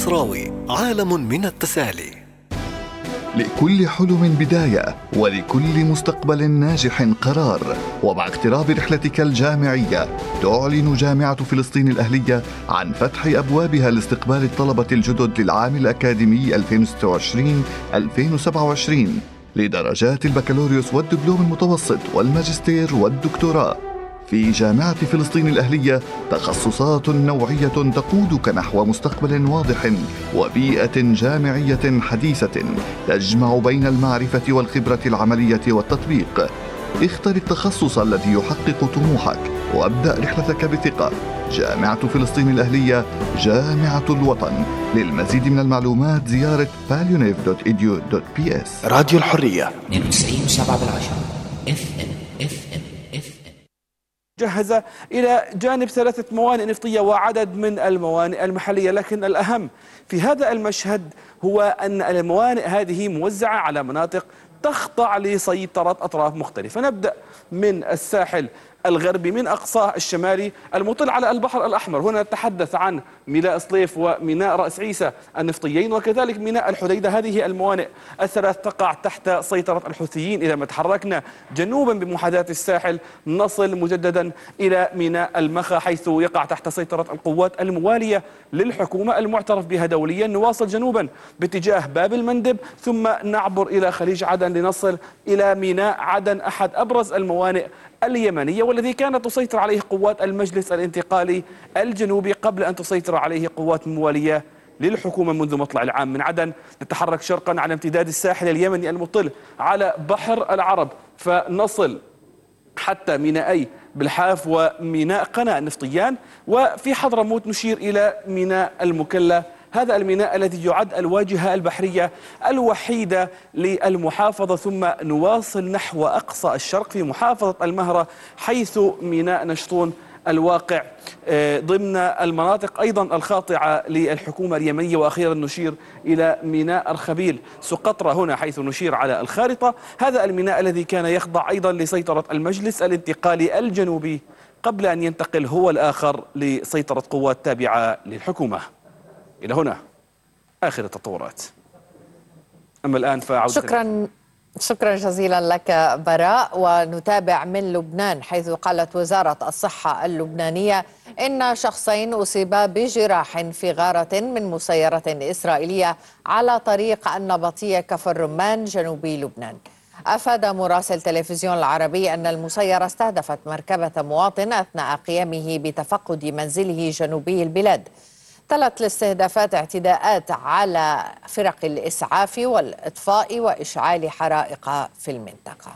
المصراوي، عالم من التسالي. لكل حلم بداية، ولكل مستقبل ناجح قرار. ومع اقتراب رحلتك الجامعية، تعلن جامعة فلسطين الأهلية عن فتح أبوابها لاستقبال الطلبة الجدد للعام الأكاديمي 2026-2027 لدرجات البكالوريوس والدبلوم المتوسط والماجستير والدكتوراه. في جامعة فلسطين الأهلية تخصصات نوعية تقودك نحو مستقبل واضح وبيئة جامعية حديثة تجمع بين المعرفة والخبرة العملية والتطبيق. اختر التخصص الذي يحقق طموحك وابدأ رحلتك بثقة. جامعة فلسطين الأهلية، جامعة الوطن. للمزيد من المعلومات زيارة palionev.edu.ps. راديو الحرية 92.7 FM. جهز إلى جانب 3 موانئ نفطية وعدد من الموانئ المحلية، لكن الأهم في هذا المشهد هو أن الموانئ هذه موزعة على مناطق تخضع لسيطرة أطراف مختلفة. نبدأ من الساحل الغربي من أقصاه الشمالي المطل على البحر الأحمر. هنا نتحدث عن ميناء صليف وميناء رأس عيسى النفطيين، وكذلك ميناء الحديدة. هذه الموانئ الثلاث تقع تحت سيطرة الحوثيين. إذا ما تحركنا جنوبا بمحاذاة الساحل نصل مجددا إلى ميناء المخا، حيث يقع تحت سيطرة القوات الموالية للحكومة المعترف بها دوليا. نواصل جنوبا باتجاه باب المندب، ثم نعبر إلى خليج عدن لنصل إلى ميناء عدن، أحد أبرز الموانئ اليمنية، والذي كانت تسيطر عليه قوات المجلس الانتقالي الجنوبي قبل أن تسيطر عليه قوات موالية للحكومة منذ مطلع العام. من عدن نتحرك شرقا على امتداد الساحل اليمني المطل على بحر العرب، فنصل حتى مينائي بالحاف وميناء قنا النفطيان. وفي حضرموت نشير إلى ميناء المكلا، هذا الميناء الذي يعد الواجهة البحرية الوحيدة للمحافظة. ثم نواصل نحو أقصى الشرق في محافظة المهرة، حيث ميناء نشطون الواقع ضمن المناطق أيضا الخاضعة للحكومة اليمنية. وأخيرا نشير إلى ميناء أرخبيل سقطرى هنا، حيث نشير على الخارطة هذا الميناء الذي كان يخضع أيضا لسيطرة المجلس الانتقالي الجنوبي قبل أن ينتقل هو الآخر لسيطرة قوات تابعة للحكومة. إلى هنا آخر التطورات. أما الآن فعودة. شكرا جزيلا لك براء. ونتابع من لبنان، حيث قالت وزارة الصحة اللبنانية إن شخصين أصيبا بجراح في غارة من مسيرة إسرائيلية على طريق النبطية كفر الرمان جنوبي لبنان. أفاد مراسل تلفزيون العربي أن المسيرة استهدفت مركبة مواطن أثناء قيامه بتفقد منزله جنوبي البلاد. تلت الاستهدافات اعتداءات على فرق الإسعاف والإطفاء وإشعال حرائق في المنطقة.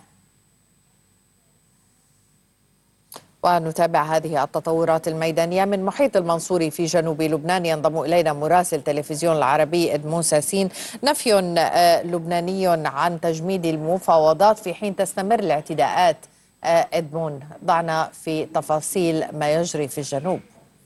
ونتابع هذه التطورات الميدانية من محيط المنصوري في جنوب لبنان. ينضم إلينا مراسل تلفزيون العربي إدمون ساسين. نفي لبناني عن تجميد المفاوضات في حين تستمر الاعتداءات. إدمون، ضعنا في تفاصيل ما يجري في الجنوب.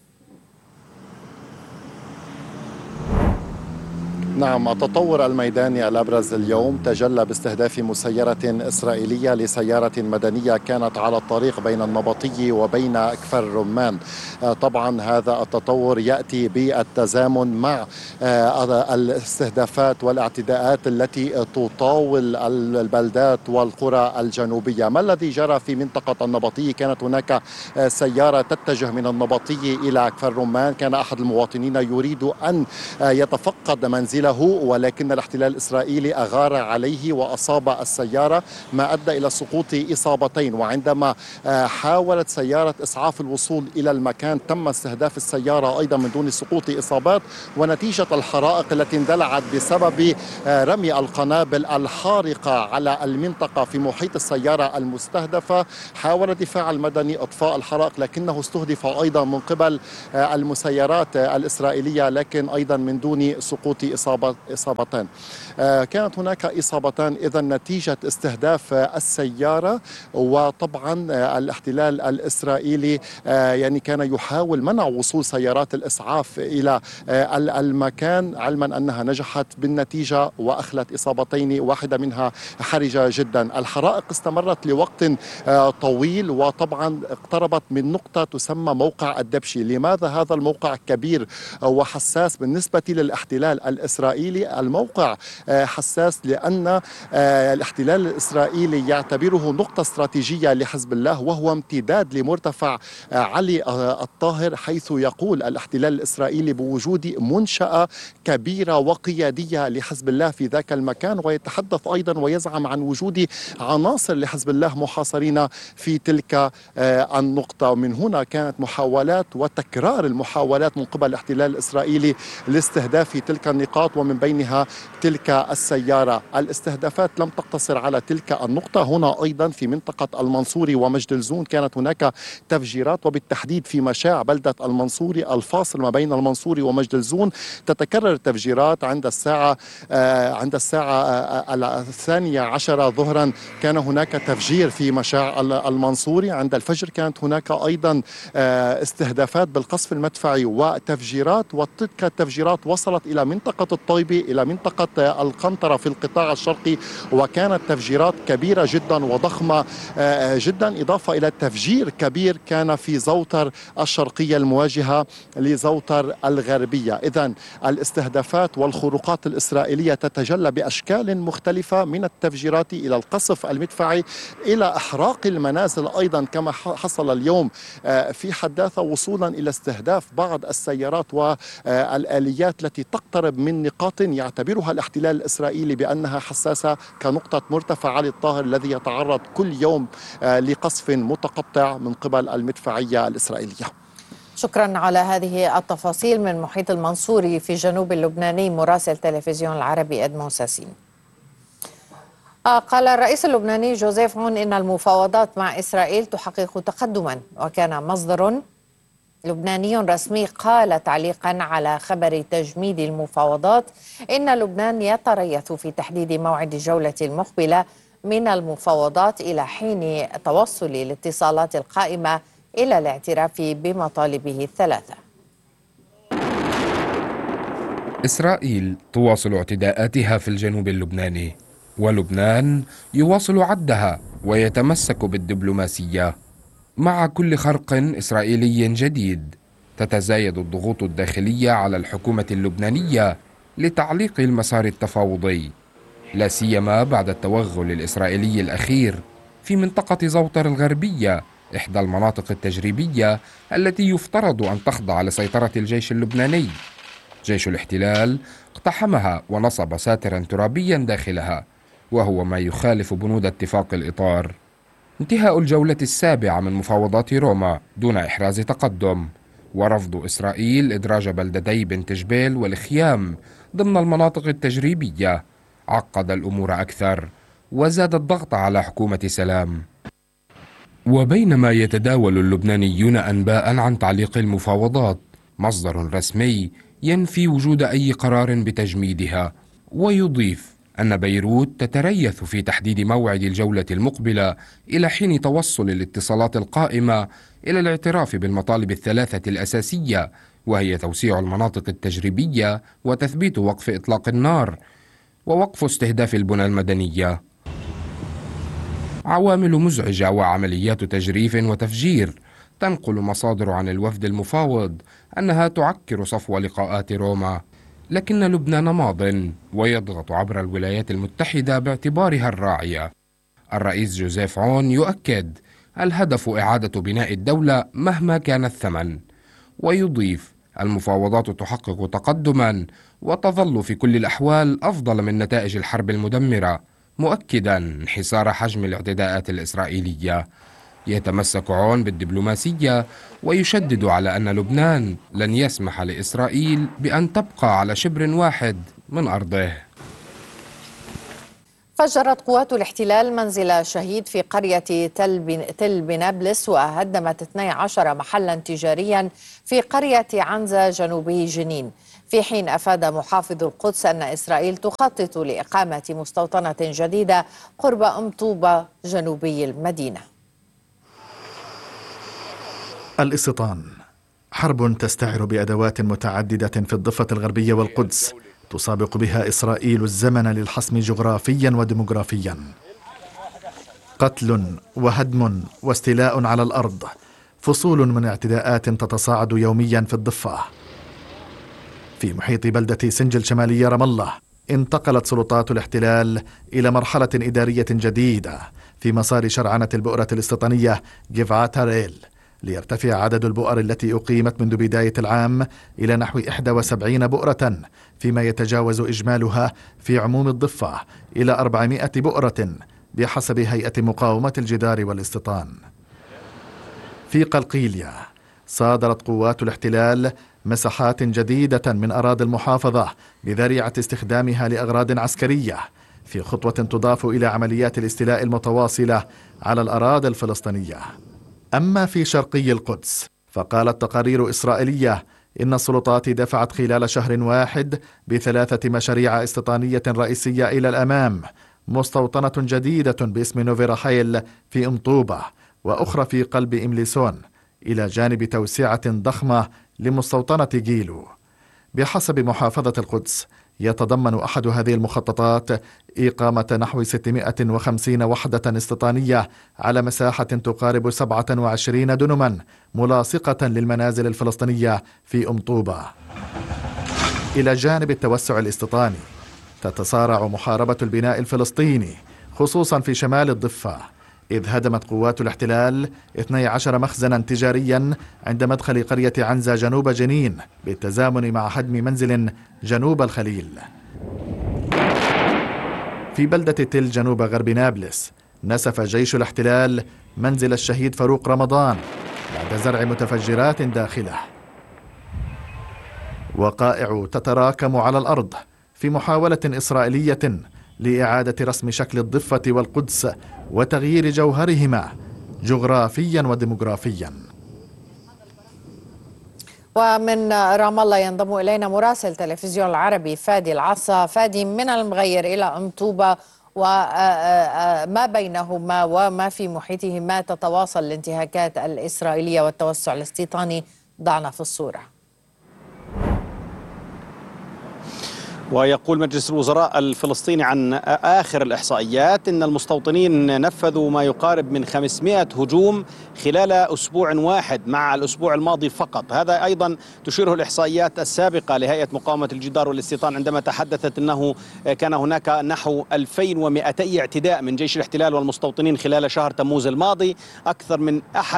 نعم، التطور الميداني الأبرز اليوم تجلى باستهداف مسيرة إسرائيلية لسيارة مدنية كانت على الطريق بين النبطي وبين كفر الرمان. طبعا هذا التطور يأتي بالتزامن مع الاستهدافات والاعتداءات التي تطاول البلدات والقرى الجنوبية. ما الذي جرى في منطقة النبطي؟ كانت هناك سيارة تتجه من النبطي إلى كفر الرمان. كان أحد المواطنين يريد أن يتفقد منزله، ولكن الاحتلال الإسرائيلي أغار عليه وأصاب السيارة، ما أدى إلى سقوط إصابتين. وعندما حاولت سيارة إسعاف الوصول إلى المكان تم استهداف السيارة أيضا من دون سقوط إصابات. ونتيجة الحرائق التي اندلعت بسبب رمي القنابل الحارقة على المنطقة في محيط السيارة المستهدفة، حاول الدفاع المدني إطفاء الحرائق، لكنه استهدف أيضا من قبل المسيرات الإسرائيلية، لكن أيضا من دون سقوط إصابات. إصابتان. كانت هناك إصابتان إذا نتيجة استهداف السيارة، وطبعا الاحتلال الإسرائيلي يعني كان يحاول منع وصول سيارات الإسعاف إلى المكان، علما أنها نجحت بالنتيجة وأخلت إصابتين، واحدة منها حرجة جدا. الحرائق استمرت لوقت طويل، وطبعا اقتربت من نقطة تسمى موقع الدبشي. لماذا هذا الموقع كبير وحساس بالنسبة للاحتلال الإسرائيلي؟ الموقع حساس لأن الاحتلال الإسرائيلي يعتبره نقطة استراتيجية لحزب الله، وهو امتداد لمرتفع علي الطاهر، حيث يقول الاحتلال الإسرائيلي بوجود منشأة كبيرة وقيادية لحزب الله في ذاك المكان، ويتحدث أيضا ويزعم عن وجود عناصر لحزب الله محاصرين في تلك النقطة. ومن هنا كانت محاولات وتكرار المحاولات من قبل الاحتلال الإسرائيلي لاستهداف تلك النقاط، ومن بينها تلك السيارة. الاستهدافات لم تقتصر على تلك النقطة، هنا أيضا في منطقة المنصوري ومجد الزون كانت هناك تفجيرات، وبالتحديد في مشاع بلدة المنصوري الفاصل ما بين المنصوري ومجد الزون تتكرر التفجيرات. عند الساعة 12 ظهرا كان هناك تفجير في مشاع المنصوري. عند الفجر كانت هناك أيضا استهدافات بالقصف المدفعي وتفجيرات، وتلك التفجيرات وصلت إلى منطقة الطيبة، إلى منطقة القنطرة في القطاع الشرقي، وكانت تفجيرات كبيرة جدا وضخمة جدا، إضافة إلى تفجير كبير كان في زوتر الشرقية المواجهة لزوتر الغربية. إذن الاستهدافات والخروقات الإسرائيلية تتجلى بأشكال مختلفة، من التفجيرات إلى القصف المدفعي إلى إحراق المنازل أيضا كما حصل اليوم في حداثة، وصولا إلى استهداف بعض السيارات والآليات التي تقترب من نقاط يعتبرها الاحتلال الإسرائيلي بأنها حساسة، كنقطة مرتفع علي الطاهر الذي يتعرض كل يوم لقصف متقطع من قبل المدفعية الإسرائيلية. شكرا على هذه التفاصيل من محيط المنصوري في الجنوب اللبناني مراسل تلفزيون العربي إدمون ساسين. قال الرئيس اللبناني جوزيف عون إن المفاوضات مع إسرائيل تحقق تقدما، وكان مصدر لبناني رسمي قال تعليقا على خبر تجميد المفاوضات إن لبنان يتريث في تحديد موعد الجولة المقبلة من المفاوضات إلى حين توصل الاتصالات القائمة إلى الاعتراف بمطالبه الثلاثة. إسرائيل تواصل اعتداءاتها في الجنوب اللبناني، ولبنان يواصل عدها ويتمسك بالدبلوماسية. مع كل خرق إسرائيلي جديد تتزايد الضغوط الداخلية على الحكومة اللبنانية لتعليق المسار التفاوضي، لا سيما بعد التوغل الإسرائيلي الأخير في منطقة زوتر الغربية، إحدى المناطق التجريبية التي يفترض أن تخضع لسيطرة الجيش اللبناني. جيش الاحتلال اقتحمها ونصب ساترا ترابيا داخلها، وهو ما يخالف بنود اتفاق الإطار. انتهاء الجولة السابعة من مفاوضات روما دون إحراز تقدم، ورفض إسرائيل إدراج بلدتي بنت جبيل والخيام ضمن المناطق التجريبية عقد الأمور أكثر وزاد الضغط على حكومة سلام. وبينما يتداول اللبنانيون أنباء عن تعليق المفاوضات، مصدر رسمي ينفي وجود أي قرار بتجميدها، ويضيف أن بيروت تتريث في تحديد موعد الجولة المقبلة إلى حين توصل الاتصالات القائمة إلى الاعتراف بالمطالب الثلاثة الأساسية، وهي توسيع المناطق التجريبية وتثبيت وقف إطلاق النار ووقف استهداف البنى المدنية. عوامل مزعجة وعمليات تجريف وتفجير تنقل مصادر عن الوفد المفاوض أنها تعكر صفو لقاءات روما، لكن لبنان ماض ويضغط عبر الولايات المتحدة باعتبارها الراعية. الرئيس جوزيف عون يؤكد الهدف إعادة بناء الدولة مهما كان الثمن، ويضيف المفاوضات تحقق تقدما وتظل في كل الأحوال أفضل من نتائج الحرب المدمرة، مؤكدا انحسار حجم الاعتداءات الإسرائيلية. يتمسك عون بالدبلوماسية ويشدد على أن لبنان لن يسمح لإسرائيل بأن تبقى على شبر واحد من أرضه. فجرت قوات الاحتلال منزل شهيد في قرية تل بنابلس وهدمت 12 محلا تجاريا في قرية عنزة جنوبي جنين، في حين أفاد محافظ القدس أن إسرائيل تخطط لإقامة مستوطنة جديدة قرب أم طوبة جنوبي المدينة. الاستيطان حرب تستعر بأدوات متعددة في الضفة الغربية والقدس، تسابق بها إسرائيل الزمن للحسم جغرافيا وديموغرافيا. قتل وهدم واستيلاء على الأرض، فصول من اعتداءات تتصاعد يوميا في الضفة. في محيط بلدة سنجل شمالية رام الله انتقلت سلطات الاحتلال إلى مرحلة إدارية جديدة في مسار شرعنة البؤرة الاستيطانية جيفعات هاريل، ليرتفع عدد البؤر التي أقيمت منذ بداية العام إلى نحو 71 بؤرة، فيما يتجاوز إجمالها في عموم الضفة إلى 400 بؤرة بحسب هيئة مقاومة الجدار والاستيطان. في قلقيلية صادرت قوات الاحتلال مساحات جديدة من أراضي المحافظة بذريعة استخدامها لأغراض عسكرية، في خطوة تضاف إلى عمليات الاستيلاء المتواصلة على الأراضي الفلسطينية. أما في شرقي القدس فقالت تقارير إسرائيلية إن السلطات دفعت خلال شهر واحد ب3 مشاريع استيطانية رئيسية إلى الأمام، مستوطنة جديدة باسم نوفي رحيل في أم طوبة، وأخرى في قلب إمليسون، إلى جانب توسعة ضخمة لمستوطنة جيلو. بحسب محافظة القدس يتضمن أحد هذه المخططات إقامة نحو 650 وحدة استيطانية على مساحة تقارب 27 دنما ملاصقة للمنازل الفلسطينية في أم طوبة. إلى جانب التوسع الاستيطاني تتصارع محاربة البناء الفلسطيني خصوصا في شمال الضفة، إذ هدمت قوات الاحتلال 12 مخزنا تجاريا عند مدخل قرية عنزة جنوب جنين، بالتزامن مع هدم منزل جنوب الخليل. في بلدة تل جنوب غرب نابلس نسف جيش الاحتلال منزل الشهيد فاروق رمضان بعد زرع متفجرات داخله. وقائع تتراكم على الأرض في محاولة إسرائيلية لإعادة رسم شكل الضفة والقدس وتغيير جوهرهما جغرافيا وديموغرافيا. ومن رام الله ينضم إلينا مراسل تلفزيون العربي فادي العصا. فادي، من المغير إلى أم طوبة وما بينهما وما في محيطهما تتواصل الانتهاكات الإسرائيلية والتوسع الاستيطاني، ضعنا في الصورة. ويقول مجلس الوزراء الفلسطيني عن آخر الإحصائيات إن المستوطنين نفذوا ما يقارب من 500 هجوم خلال أسبوع واحد مع الأسبوع الماضي فقط. هذا أيضا تشيره الإحصائيات السابقة لهيئة مقاومة الجدار والاستيطان عندما تحدثت أنه كان هناك نحو 2200 اعتداء من جيش الاحتلال والمستوطنين خلال شهر تموز الماضي، أكثر من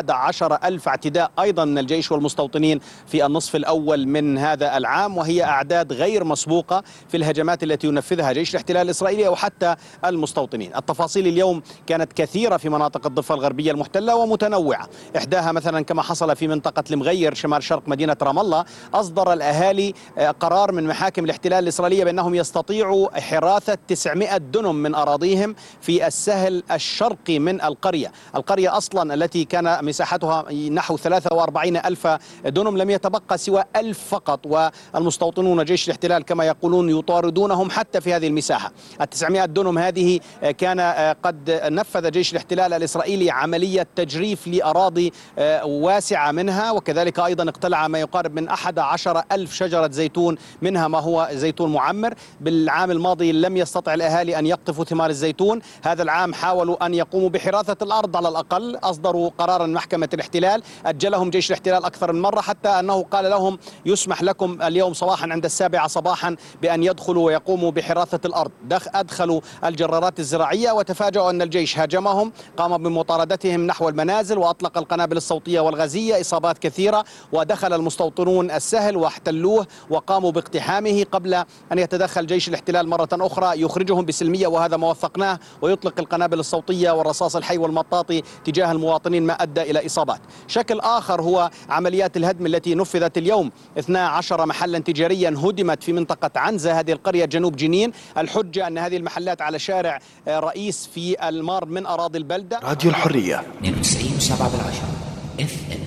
11,000 اعتداء أيضا من الجيش والمستوطنين في النصف الأول من هذا العام، وهي أعداد غير مسبوقة في الهجمات التي ينفذها جيش الاحتلال الإسرائيلي أو حتى المستوطنين. التفاصيل اليوم كانت كثيرة في مناطق الضفة الغربية المحتلة ومتنوعة، إحداها مثلا كما حصل في منطقة المغير شمال شرق مدينة رام الله، أصدر الأهالي قرار من محاكم الاحتلال الإسرائيلية بأنهم يستطيعوا حراثة 900 دنم من أراضيهم في السهل الشرقي من القرية أصلا التي كان مساحتها نحو 43,000 دنم، لم يتبقى سوى 1000 فقط، والمستوطنون جيش الاحتلال كما يقولون يطاردونهم حتى في هذه المساحة. 900 دنم هذه كان قد نفذ جيش الاحتلال الإسرائيلي عملية تجريف لأراضي واسعة منها، وكذلك أيضا اقتلع ما يقارب من 11,000 شجرة زيتون، منها ما هو زيتون معمر. بالعام الماضي لم يستطع الأهالي أن يقطفوا ثمار الزيتون، هذا العام حاولوا أن يقوموا بحراثة الأرض على الأقل، أصدروا قرارا محكمة الاحتلال أجلهم جيش الاحتلال أكثر من مرة، حتى أنه قال لهم يسمح لكم اليوم صباحا عند 7 صباحا بأن يدخلوا ويقوموا بحراثة الأرض. أدخلوا الجرارات الزراعية وتفاجأوا أن الجيش هاجمهم، قام بمطاردتهم نحو المنازل وأطلق القنابل الصوتية والغازية، إصابات كثيرة، ودخل المستوطنون السهل واحتلوه وقاموا باقتحامه قبل أن يتدخل جيش الاحتلال مرة أخرى يخرجهم بسلمية، وهذا ما وثقناه، ويطلق القنابل الصوتية والرصاص الحي والمطاطي تجاه المواطنين ما أدى إلى إصابات. شكل آخر هو عمليات الهدم التي نفذت اليوم. 12 محلا تجاريا هدمت في منطقة عنزة غزة، هذه القرية جنوب جنين. الحجة أن هذه المحلات على شارع رئيس في المار من أراضي البلدة. راديو الحرية 92.7 FM.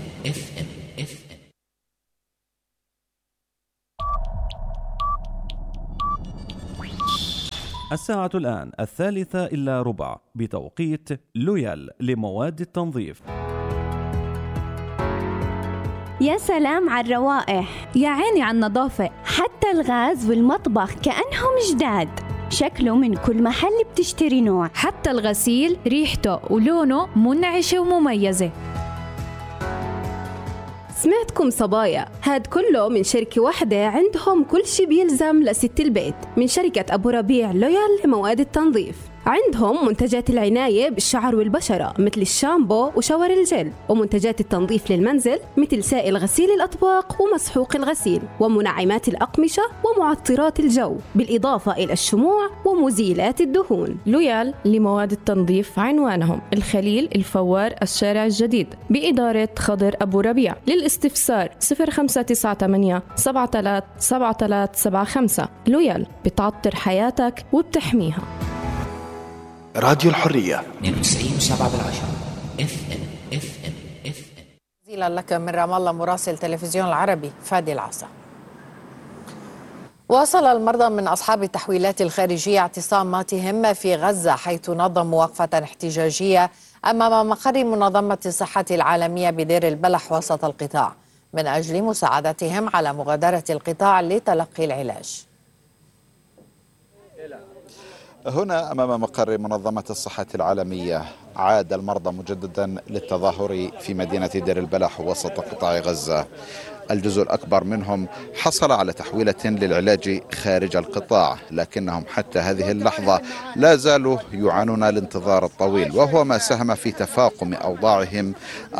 الساعة الآن 3:03 بتوقيت لويال لمواد التنظيف. يا سلام على الروائح، يا عيني على النظافة، حتى الغاز والمطبخ كأنهم جداد. شكله من كل محل بتشتري نوع، حتى الغسيل ريحته ولونه منعشة ومميزة. سمعتكم صبايا، هاد كله من شركة واحدة عندهم كل شي بيلزم لست البيت، من شركة أبو ربيع لويال لمواد التنظيف. عندهم منتجات العناية بالشعر والبشرة مثل الشامبو وشاور الجل، ومنتجات التنظيف للمنزل مثل سائل غسيل الأطباق ومسحوق الغسيل، ومنعمات الأقمشة ومعطرات الجو، بالإضافة إلى الشموع ومزيلات الدهون. لويال لمواد التنظيف عنوانهم الخليل الفوار الشارع الجديد بإدارة خضر أبو ربيع. للاستفسار 0598 737375. لويال بتعطر حياتك وبتحميها. راديو الحرية 92.7 FM. جزيلا لك من رام الله مراسل تلفزيون العربي فادي العصا. واصل المرضى من أصحاب التحويلات الخارجية اعتصاماتهم في غزة، حيث نظموا وقفة احتجاجية أمام مقر منظمة الصحة العالمية بدير البلح وسط القطاع، من أجل مساعدتهم على مغادرة القطاع لتلقي العلاج. هنا أمام مقر منظمة الصحة العالمية عاد المرضى مجددا للتظاهر في مدينة دير البلح وسط قطاع غزة. الجزء الأكبر منهم حصل على تحويلة للعلاج خارج القطاع، لكنهم حتى هذه اللحظة لا زالوا يعانون الانتظار الطويل، وهو ما ساهم في تفاقم أوضاعهم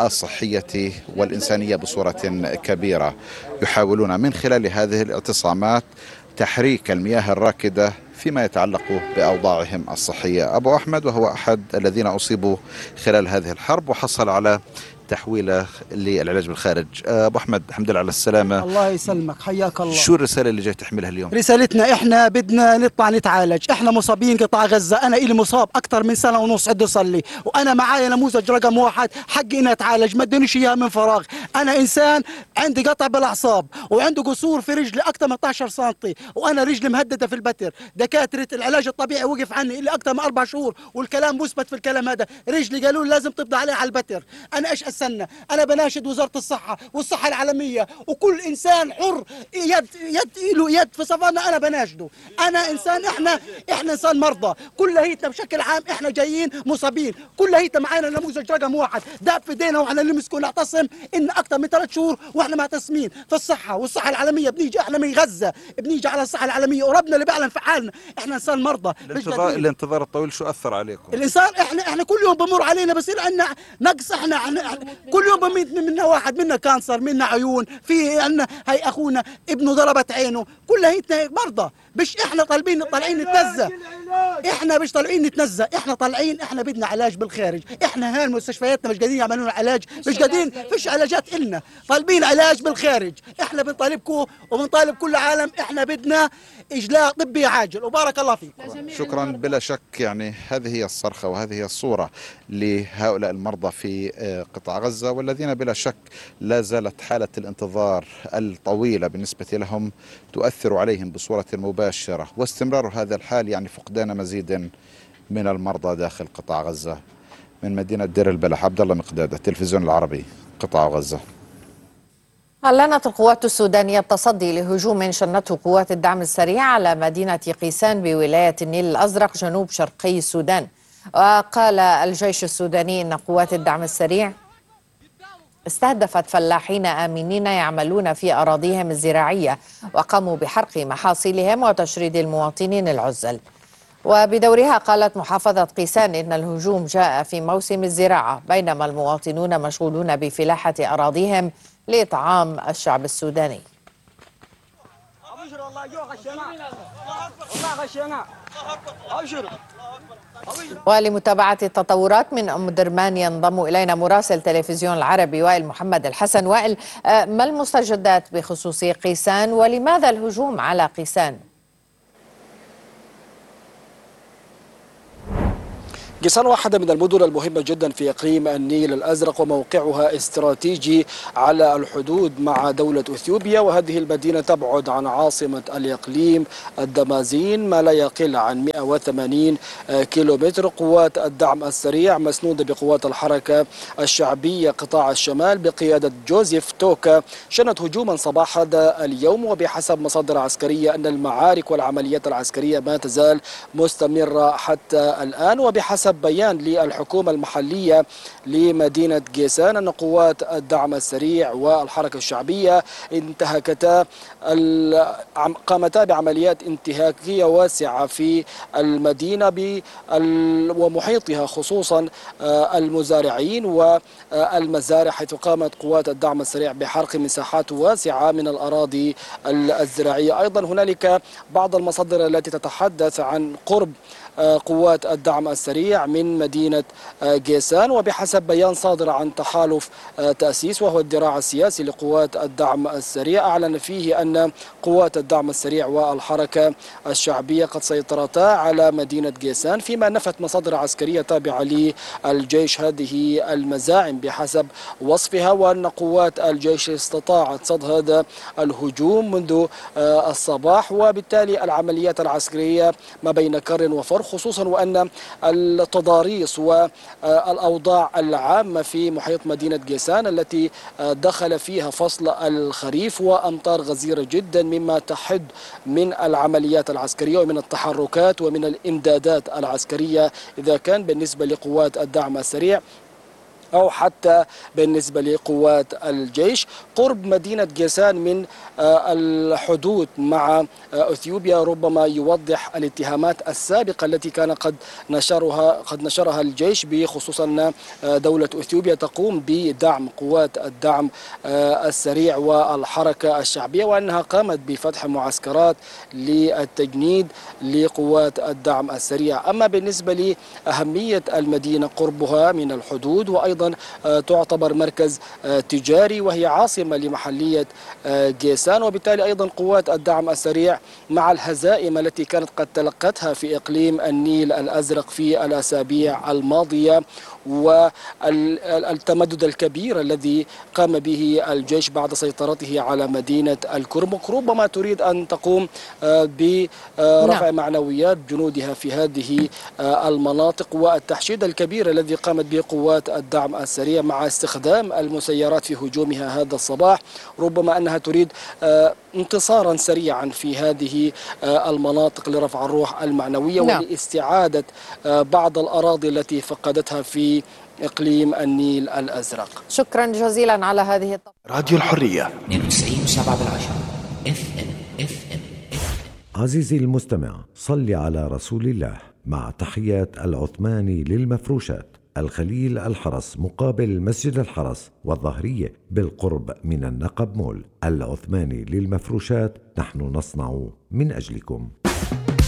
الصحية والإنسانية بصورة كبيرة. يحاولون من خلال هذه الاعتصامات تحريك المياه الراكدة فيما يتعلق بأوضاعهم الصحية. أبو أحمد وهو أحد الذين أصيبوا خلال هذه الحرب وحصل على تحويله للعلاج بالخارج. أبو أحمد الحمد لله على السلامة. الله يسلمك، حياك الله. شو الرسالة اللي جاي تحملها اليوم؟ رسالتنا إحنا بدنا نطلع نتعالج، إحنا مصابين قطاع غزة، أنا إلي مصاب أكثر من سنة ونص عده صار لي، وأنا معايا نموذج رقم 1 حقي إني أتعالج، ما ادونيش إياها من فراغ. أنا إنسان عندي قطع بالأعصاب وعنده قصور في رجلي أكثر من 18 سنتي، وأنا رجلي مهددة في البتر. دكاترة العلاج الطبيعي وقف عني إلي أكثر من 4 شهور، والكلام مثبت في الكلام هذا. رجلي قالوا لي لازم تبضى عليها على البتر. أنا إيش أستنى؟ أنا بناشد وزارة الصحة والصحة العالمية وكل إنسان حر يد له يد في صفانا، أنا بناشده. أنا إنسان، إحنا إنسان مرضى كليتنا بشكل عام، إحنا جايين مصابين كليتنا، معانا نموذج رقم 1 داب في ايدينا، وإحنا اللي مسكوا نعتصم إن أكثر من 3 شهور وإحنا معتصمين في الصحة والصحة العالمية. بنيجي إحنا من غزة، بنيجي على الصحة العالمية وربنا اللي بيعلن في حالنا. إحنا إنسان مرضى. الانتظار الطويل شو أثر عليكم؟ الإنسان إحنا كل يوم بمر علينا بصير عندنا نقص. إحنا كل يوم بميت منا واحد، منا كانسر، منا عيون، في عندنا هي أخونا ابنه ضربت عينه، كلها مرضى. مش إحنا طالعين نتنزه، إحنا مش طالعين نتنزه، إحنا طالعين، إحنا بدنا علاج بالخارج. إحنا هان مستشفياتنا مش قادرين يعملوا لنا علاج، مش قادرين، فيش علاجات إلنا، طالبين علاج بالخارج. إحنا بنطالبكم وبنطالب كل العالم، إحنا بدنا إجلاء طبي عاجل، وبارك الله فيك. شكرا. بلا شك يعني هذه هي الصرخة وهذه هي الصورة لهؤلاء المرضى في قطاع غزة، والذين بلا شك لا زالت حالة الانتظار الطويلة بالنسبة لهم تؤثر عليهم بصورة مباشرة، واستمرار هذا الحال يعني فقدان مزيد من المرضى داخل قطاع غزة. من مدينة دير البلح عبد الله مقداد، التلفزيون العربي، قطاع غزة. أعلنت القوات السودانية التصدي لهجوم شنته قوات الدعم السريع على مدينة قيسان بولاية النيل الأزرق جنوب شرقي السودان. وقال الجيش السوداني إن قوات الدعم السريع استهدفت فلاحين آمنين يعملون في أراضيهم الزراعية، وقاموا بحرق محاصيلهم وتشريد المواطنين العزل. وبدورها قالت محافظة قيسان إن الهجوم جاء في موسم الزراعة، بينما المواطنون مشغولون بفلاحة أراضيهم لإطعام الشعب السوداني. ولمتابعة التطورات من أم درمان ينضم إلينا مراسل تلفزيون العربي وائل محمد الحسن. وائل، ما المستجدات بخصوص قيسان ولماذا الهجوم على قيسان؟ جيسان واحدة من المدن المهمة جدا في إقليم النيل الأزرق، وموقعها استراتيجي على الحدود مع دولة أثيوبيا، وهذه المدينة تبعد عن عاصمة الإقليم الدمازين ما لا يقل عن 180 كيلومتر. قوات الدعم السريع مسنودة بقوات الحركة الشعبية قطاع الشمال بقيادة جوزيف توكا شنت هجوما صباح هذا اليوم، وبحسب مصادر عسكرية أن المعارك والعمليات العسكرية ما تزال مستمرة حتى الآن. وبحسب بيان للحكومة المحلية لمدينة جيسان أن قوات الدعم السريع والحركة الشعبية قامتا بعمليات انتهاكية واسعة في المدينة ومحيطها، خصوصا المزارعين والمزارع، حيث قامت قوات الدعم السريع بحرق مساحات واسعة من الأراضي الزراعية. أيضا هنالك بعض المصادر التي تتحدث عن قرب قوات الدعم السريع من مدينة جيسان، وبحسب بيان صادر عن تحالف تأسيس وهو الذراع السياسي لقوات الدعم السريع، أعلن فيه أن قوات الدعم السريع والحركة الشعبية قد سيطرتا على مدينة جيسان، فيما نفت مصادر عسكرية تابعة للجيش هذه المزاعم بحسب وصفها، وأن قوات الجيش استطاعت صد هذا الهجوم منذ الصباح، وبالتالي العمليات العسكرية ما بين كر وفر، خصوصا وأن التضاريس والأوضاع العامة في محيط مدينة جيسان التي دخل فيها فصل الخريف وأمطار غزيرة جدا مما تحد من العمليات العسكرية ومن التحركات ومن الإمدادات العسكرية، إذا كان بالنسبة لقوات الدعم السريع أو حتى بالنسبة لقوات الجيش. قرب مدينة جيسان من الحدود مع أثيوبيا ربما يوضح الاتهامات السابقة التي كان قد نشرها الجيش، بخصوص أن دولة أثيوبيا تقوم بدعم قوات الدعم السريع والحركة الشعبية، وأنها قامت بفتح معسكرات للتجنيد لقوات الدعم السريع. أما بالنسبة لأهمية المدينة، قربها من الحدود، وأيضا تعتبر مركز تجاري، وهي عاصمة لمحلية جيسان، وبالتالي أيضا قوات الدعم السريع مع الهزائم التي كانت قد تلقتها في إقليم النيل الأزرق في الأسابيع الماضية والتمدد الكبير الذي قام به الجيش بعد سيطرته على مدينة الكرمك، ربما تريد أن تقوم برفع معنويات جنودها في هذه المناطق، والتحشيد الكبير الذي قامت به قوات الدعم السريع مع استخدام المسيرات في هجومها هذا الصباح، ربما أنها تريد انتصارا سريعا في هذه المناطق لرفع الروح المعنوية ولاستعادة بعض الأراضي التي فقدتها في إقليم النيل الأزرق. شكرا جزيلا على هذه راديو الحرية 92.7 FM. عزيزي المستمع، صل على رسول الله مع تحيات العثماني للمفروشات، الخليل الحرس مقابل مسجد الحرس والظهرية بالقرب من النقب مول. العثماني للمفروشات، نحن نصنع من أجلكم.